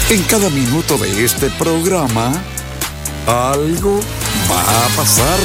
En cada minuto de este programa, algo va a pasar.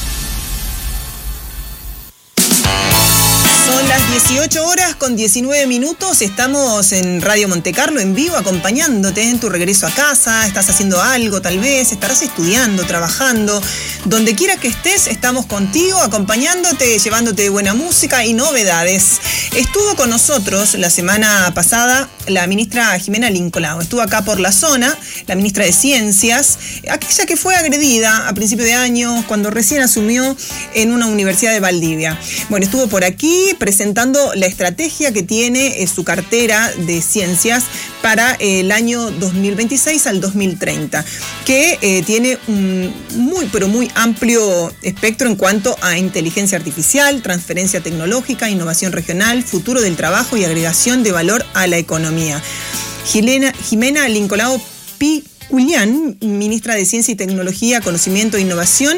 Son las 18 horas con 19 minutos. Estamos en Radio Montecarlo en vivo acompañándote en tu regreso a casa. Estás haciendo algo tal vez, estarás estudiando, trabajando. Donde quiera que estés, estamos contigo, acompañándote, llevándote buena música y novedades. Estuvo con nosotros la semana pasada la ministra Jimena Lincolao. Estuvo acá por la zona, la ministra de Ciencias, aquella que fue agredida a principio de año cuando recién asumió en una universidad de Valdivia. Bueno, estuvo por aquí presentando la estrategia que tiene su cartera de ciencias para el año 2026 al 2030, que tiene un muy amplio espectro en cuanto a inteligencia artificial, transferencia tecnológica, innovación regional, futuro del trabajo y agregación de valor a la economía. Jimena Lincolao Piculián, ministra de Ciencia y Tecnología, Conocimiento e Innovación,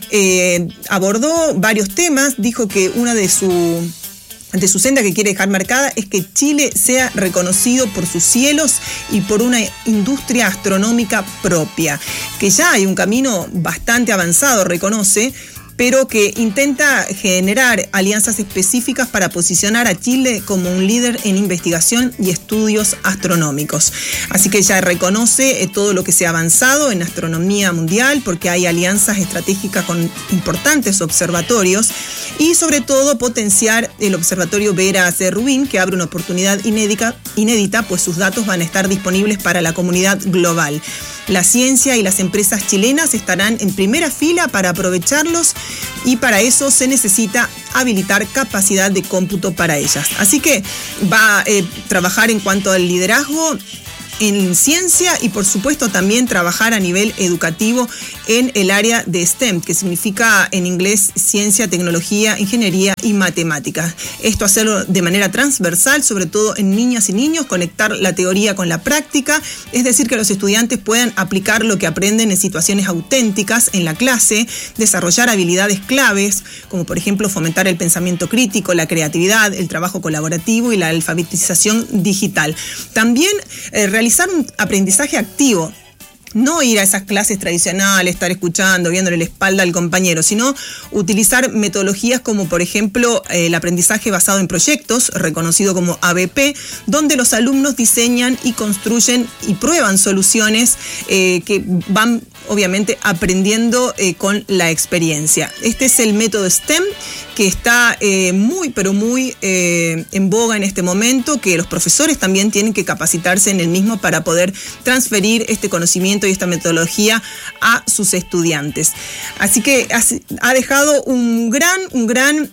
abordó varios temas. Dijo que una de su senda que quiere dejar marcada es que Chile sea reconocido por sus cielos y por una industria astronómica propia, que ya hay un camino bastante avanzado, reconoce, pero que intenta generar alianzas específicas para posicionar a Chile como un líder en investigación y estudios astronómicos. Así que ella reconoce todo lo que se ha avanzado en astronomía mundial, porque hay alianzas estratégicas con importantes observatorios, y sobre todo potenciar el observatorio Vera C. Rubin, que abre una oportunidad inédita, pues sus datos van a estar disponibles para la comunidad global. La ciencia y las empresas chilenas estarán en primera fila para aprovecharlos, y para eso se necesita habilitar capacidad de cómputo para ellas. Así que va a trabajar en cuanto al liderazgo en ciencia y por supuesto también trabajar a nivel educativo en el área de STEM, que significa en inglés ciencia, tecnología, ingeniería y matemáticas. Esto hacerlo de manera transversal, sobre todo en niñas y niños, conectar la teoría con la práctica, es decir, que los estudiantes puedan aplicar lo que aprenden en situaciones auténticas en la clase, desarrollar habilidades claves, como por ejemplo fomentar el pensamiento crítico, la creatividad, el trabajo colaborativo y la alfabetización digital. También realizar un aprendizaje activo. No ir a esas clases tradicionales, estar escuchando, viéndole la espalda al compañero, sino utilizar metodologías como, por ejemplo, el aprendizaje basado en proyectos, reconocido como ABP, donde los alumnos diseñan y construyen y prueban soluciones que van, obviamente, aprendiendo con la experiencia. Este es el método STEM, que está muy en boga en este momento, que los profesores también tienen que capacitarse en el mismo para poder transferir este conocimiento y esta metodología a sus estudiantes. Así que ha dejado un gran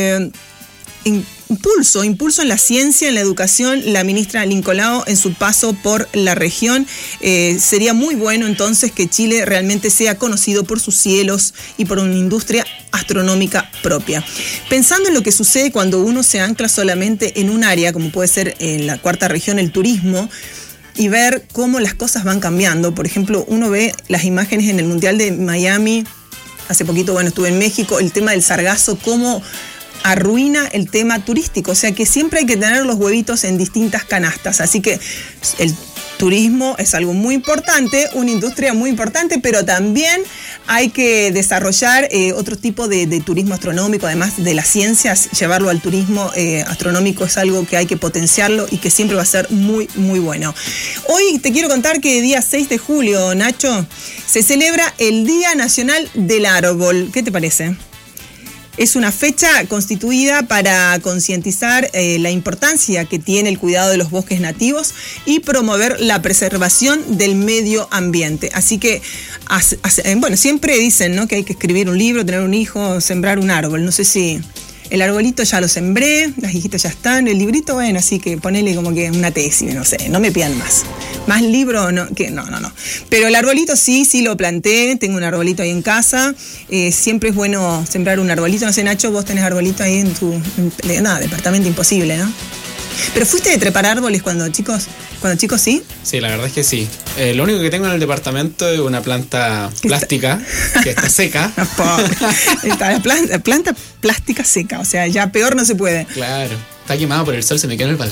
impulso en la ciencia, en la educación, la ministra Lincolao en su paso por la región. Sería muy bueno entonces que Chile realmente sea conocido por sus cielos y por una industria astronómica propia. Pensando en lo que sucede cuando uno se ancla solamente en un área, como puede ser en la cuarta región, el turismo, y ver cómo las cosas van cambiando. Por ejemplo, uno ve las imágenes en el Mundial de Miami, hace poquito, estuve en México, el tema del sargazo, cómo arruina el tema turístico, o sea que siempre hay que tener los huevitos en distintas canastas, así que el turismo es algo muy importante, una industria muy importante, pero también hay que desarrollar otro tipo de turismo astronómico, además de las ciencias. Llevarlo al turismo astronómico es algo que hay que potenciarlo y que siempre va a ser muy bueno. Hoy te quiero contar que el día 6 de julio, Nacho, se celebra el Día Nacional del Árbol. ¿Qué te parece? Es una fecha constituida para concientizar la importancia que tiene el cuidado de los bosques nativos y promover la preservación del medio ambiente. Así que, siempre dicen, ¿no?, que hay que escribir un libro, tener un hijo, sembrar un árbol. No sé si el arbolito ya lo sembré, las hijitas ya están, el librito, así que ponele como que una tesis, no sé, no me pidan más. Más libro, no. Pero el arbolito sí lo planté, tengo un arbolito ahí en casa. Siempre es bueno sembrar un arbolito. No sé, Nacho, vos tenés arbolito ahí en tu departamento, imposible, ¿no? ¿Pero fuiste de trepar árboles cuando chicos sí? Sí, la verdad es que sí. Lo único que tengo en el departamento es una planta plástica que está seca. La planta plástica seca, o sea, ya peor no se puede. Claro, está quemado por el sol, se me queda en el balcón.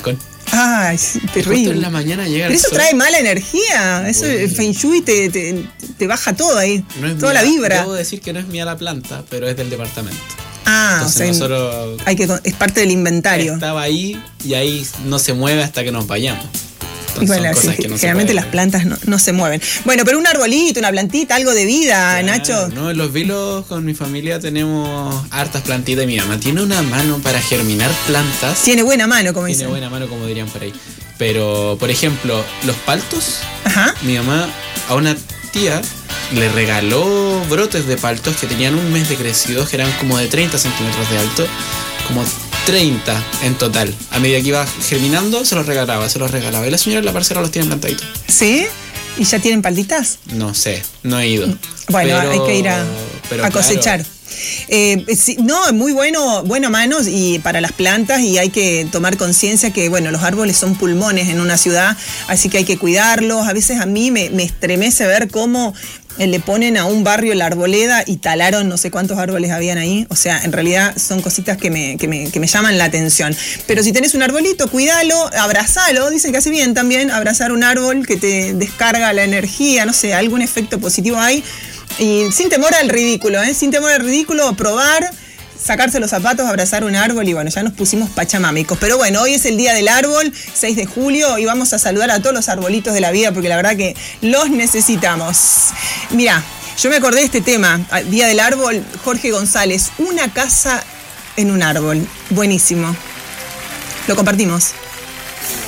Ay, terrible. Justo en la mañana llega Pero el eso sol. trae mala energía. Eso el Feng Shui te baja todo ahí. No es toda mía, la vibra. Debo decir que no es mía la planta, pero es del departamento. Ah, Entonces o sea, nosotros es parte del inventario. estaba ahí y ahí no se mueve hasta que nos vayamos. Entonces Bueno, son cosas sí, que no se generalmente pueden. las plantas no se mueven. Bueno, pero un arbolito, una plantita, algo de vida, Claro, Nacho. No, en Los Vilos con mi familia tenemos hartas plantitas y mi mamá tiene una mano para germinar plantas. Tiene buena mano, como Tiene dicen. buena mano, como dirían por ahí. Pero, por ejemplo, los paltos, Ajá. mi mamá a una tía le regaló brotes de paltos que tenían un mes de crecidos, que eran como de 30 centímetros de alto, como 30 en total. A medida que iba germinando, se los regalaba. Y la señora en la parcela los tiene plantaditos. ¿Sí? ¿Y ya tienen palditas? No sé, no he ido. Bueno, Pero- hay que ir pero a cosechar. claro, Sí, no, es muy buena mano y para las plantas, y hay que tomar conciencia que, bueno, los árboles son pulmones en una ciudad, así que hay que cuidarlos. A veces a mí me estremece ver cómo le ponen a un barrio la arboleda y talaron no sé cuántos árboles habían ahí. O sea, en realidad son cositas que me llaman la atención. Pero si tenés un arbolito, cuídalo, abrazalo. Dicen que hace bien también abrazar un árbol que te descarga la energía, no sé, algún efecto positivo hay. Y sin temor al ridículo, sin temor al ridículo, probar, sacarse los zapatos, abrazar un árbol y bueno, ya nos pusimos pachamámicos. Pero bueno, hoy es el Día del Árbol, 6 de julio, y vamos a saludar a todos los arbolitos de la vida porque la verdad que los necesitamos. Mirá, yo me acordé de este tema, Día del Árbol, Jorge González, una casa en un árbol. Buenísimo. Lo compartimos.